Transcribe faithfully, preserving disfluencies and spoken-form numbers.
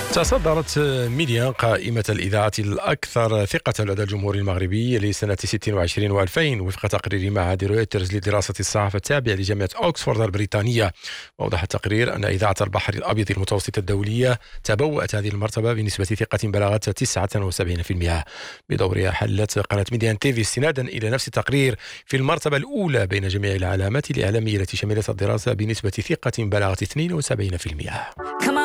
تصدرت ميديان قائمة الإذاعات الأكثر ثقة لدى الجمهور المغربي لسنة ستة وعشرين وألفين وفق تقرير معهد رويترز لدراسة الصحافة التابع لجامعة أوكسفورد البريطانية. وأوضح التقرير أن إذاعة البحر الأبيض المتوسط الدولية تبوأت هذه المرتبة بنسبة ثقة بلغت تسعة وسبعين بالمئة. بدورها حلت قناة ميديان تيفي استنادا إلى نفس التقرير في المرتبة الأولى بين جميع العلامات الإعلامية التي شملت الدراسة بنسبة ثقة بلغت اثنين وسبعين بالمئة.